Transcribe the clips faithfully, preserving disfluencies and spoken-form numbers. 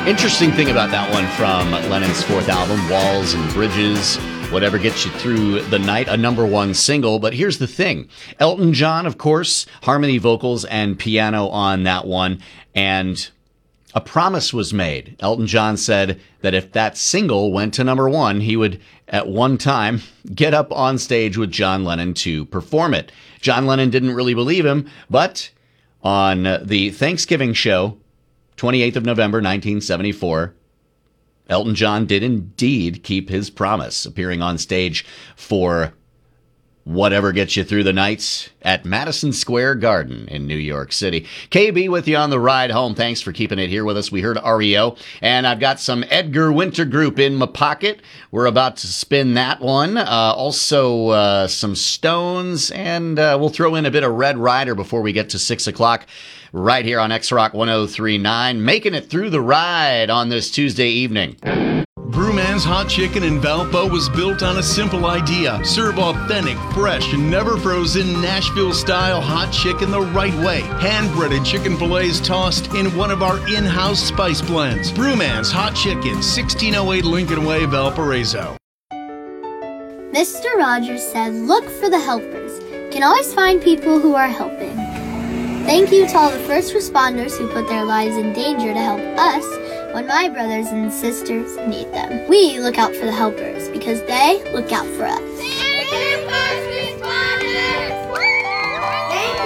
Interesting thing about that one from Lennon's fourth album, Walls and Bridges, Whatever Gets You Through the Night, a number one single. But here's the thing. Elton John, of course, harmony vocals and piano on that one. And a promise was made. Elton John said that if that single went to number one, he would, at one time, get up on stage with John Lennon to perform it. John Lennon didn't really believe him, but on the Thanksgiving show, twenty-eighth of November, nineteen seventy-four, Elton John did indeed keep his promise, appearing on stage for Whatever Gets You Through the Night at Madison Square Garden in New York City. K B with you on the ride home. Thanks for keeping it here with us. We heard R E O, and I've got some Edgar Winter Group in my pocket. We're about to spin that one. Uh, also, uh, some Stones, and uh, we'll throw in a bit of Red Rider before we get to six o'clock. Right here on X-Rock one oh three point nine, making it through the ride on this Tuesday evening. Brewman's Hot Chicken in Valpo was built on a simple idea. Serve authentic, fresh, and never frozen Nashville-style hot chicken the right way. Hand-breaded chicken fillets tossed in one of our in-house spice blends. Brewman's Hot Chicken, sixteen oh eight Lincoln Way, Valparaiso. Mister Rogers said, look for the helpers. You can always find people who are helping. Thank you to all the first responders who put their lives in danger to help us when my brothers and sisters need them. We look out for the helpers because they look out for us. Thank you, first responders! Thank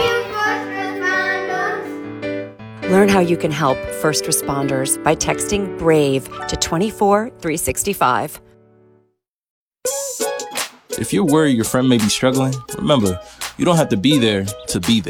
you, first responders! Learn how you can help first responders by texting BRAVE to twenty-four three sixty-five. If you're worried your friend may be struggling, remember, you don't have to be there to be there.